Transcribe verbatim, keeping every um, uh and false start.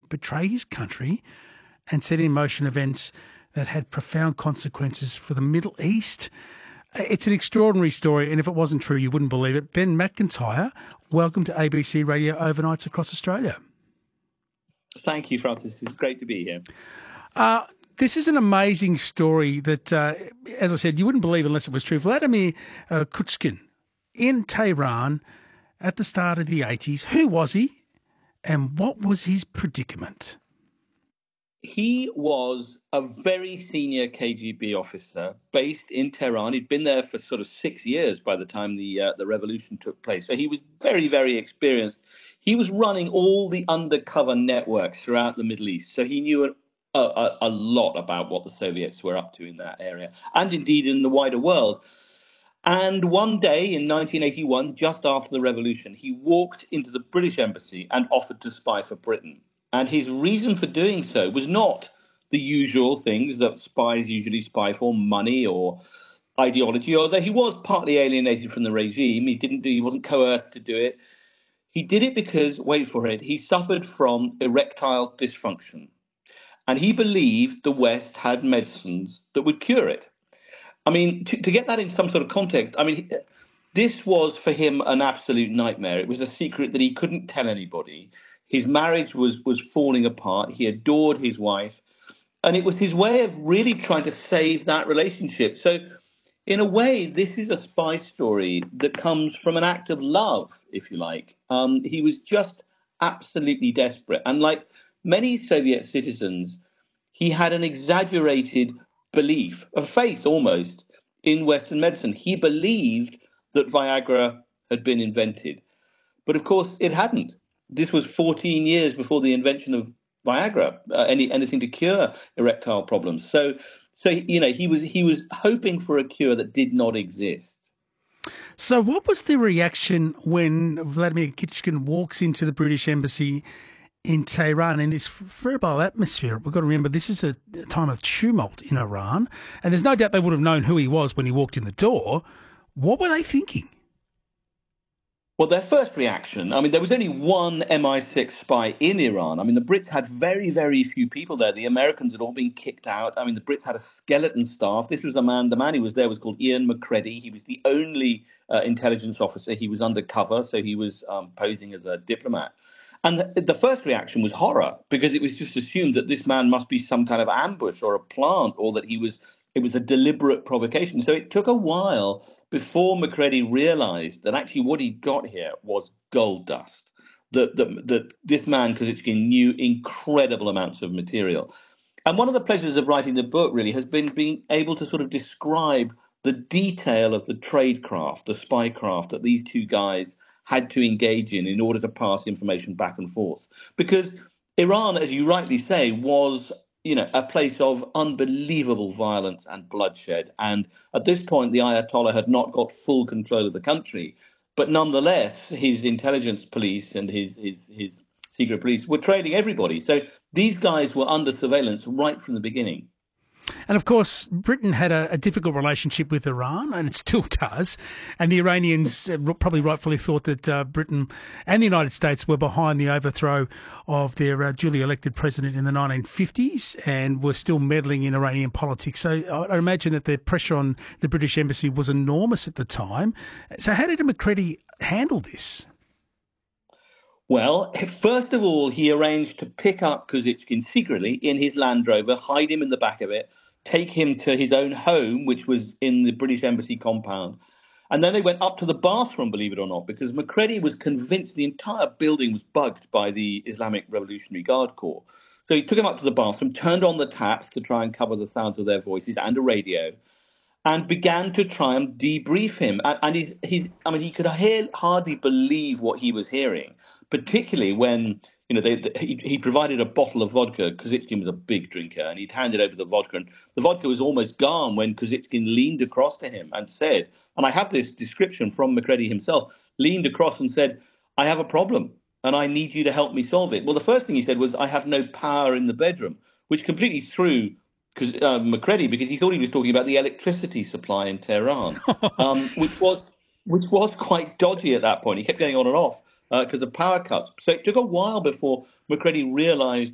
betray his country and set in motion events that had profound consequences for the Middle East. It's an extraordinary story, and if it wasn't true, you wouldn't believe it. Ben McIntyre, welcome to A B C Radio Overnights across Australia. Thank you, Francis. It's great to be here. Uh, this is an amazing story that, uh, as I said, you wouldn't believe unless it was true. Vladimir uh, Kuchkin in Tehran at the start of the eighties. Who was he, and what was his predicament? He was a very senior K G B officer based in Tehran. He'd been there for sort of six years by the time the uh, the revolution took place. So he was very, very experienced. He was running all the undercover networks throughout the Middle East. So he knew a, a, a lot about what the Soviets were up to in that area, and indeed in the wider world. And one day in nineteen eighty-one, just after the revolution, he walked into the British embassy and offered to spy for Britain. And his reason for doing so was not the usual things that spies usually spy for, money or ideology, although he was partly alienated from the regime. He didn't do, he wasn't coerced to do it. He did it because, wait for it, he suffered from erectile dysfunction. And he believed the West had medicines that would cure it. I mean, to, to get that in some sort of context, I mean, this was for him an absolute nightmare. It was a secret that he couldn't tell anybody. His marriage was, was falling apart. He adored his wife. And it was his way of really trying to save that relationship. So in a way, this is a spy story that comes from an act of love, if you like. Um, he was just absolutely desperate. And like many Soviet citizens, he had an exaggerated belief, a faith almost, in Western medicine. He believed that Viagra had been invented. But of course, it hadn't. This was fourteen years before the invention of Viagra, uh, any anything to cure erectile problems. So, so you know, he was he was hoping for a cure that did not exist. So, what was the reaction when Vladimir Kuchkin walks into the British embassy in Tehran in this febrile atmosphere? We've got to remember this is a time of tumult in Iran, and there's no doubt they would have known who he was when he walked in the door. What were they thinking? Well, their first reaction, I mean, there was only one M I six spy in Iran. I mean, the Brits had very, very few people there. The Americans had all been kicked out. I mean, the Brits had a skeleton staff. This was a man, the man who was there was called Ian McCready. He was the only uh, intelligence officer. He was undercover, so he was um, posing as a diplomat. And the, the first reaction was horror, because it was just assumed that this man must be some kind of ambush or a plant, or that he was it was a deliberate provocation. So it took a while before McCready realized that actually what he got here was gold dust, that, that, that this man, Kuchkin, knew incredible amounts of material. And one of the pleasures of writing the book really has been being able to sort of describe the detail of the tradecraft, the spycraft that these two guys had to engage in in order to pass information back and forth. Because Iran, as you rightly say, was you know, a place of unbelievable violence and bloodshed. And at this point, the Ayatollah had not got full control of the country. But nonetheless, his intelligence police and his, his, his secret police were trailing everybody. So these guys were under surveillance right from the beginning. And of course, Britain had a, a difficult relationship with Iran, and it still does. And the Iranians probably rightfully thought that uh, Britain and the United States were behind the overthrow of their uh, duly elected president in the nineteen fifties and were still meddling in Iranian politics. So I, I imagine that the pressure on the British embassy was enormous at the time. So how did McCready handle this? Well, first of all, he arranged to pick up Kuchkin secretly in his Land Rover, hide him in the back of it, take him to his own home, which was in the British embassy compound. And then they went up to the bathroom, believe it or not, because McCready was convinced the entire building was bugged by the Islamic Revolutionary Guard Corps. So he took him up to the bathroom, turned on the taps to try and cover the sounds of their voices and a radio, and began to try and debrief him. And, and he's, he's, I mean, he could hardly believe what he was hearing, particularly when, you know, they, they, he, he provided a bottle of vodka. Kuchkin was a big drinker, and he'd handed over the vodka. And the vodka was almost gone when Kuchkin leaned across to him and said, and I have this description from McCready himself, leaned across and said, "I have a problem, and I need you to help me solve it." Well, the first thing he said was, "I have no power in the bedroom," which completely threw uh, McCready, because he thought he was talking about the electricity supply in Tehran, um, which was which was quite dodgy at that point. He kept going on and off because uh, of power cuts. So it took a while before McCready realized